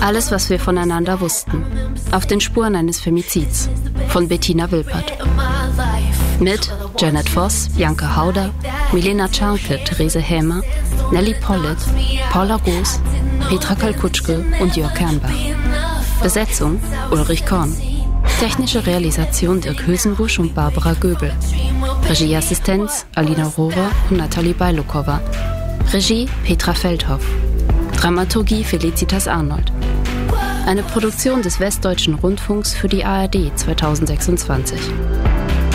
Alles, was wir voneinander wussten. Auf den Spuren eines Femizids. Von Bettina Wilpert. Mit Janet Voss, Bianca Hauder, Milena Czarnke, Therese Hämer, Nelly Pollitt, Paula Roos, Petra Kalkutschke und Jörg Kernbach. Besetzung Ulrich Korn. Technische Realisation Dirk Hülsenbusch und Barbara Göbel. Regieassistenz Alina Rohrer und Nathalie Beilukowa. Regie Petra Feldhoff. Dramaturgie Felicitas Arnold. Eine Produktion des Westdeutschen Rundfunks für die ARD 2026.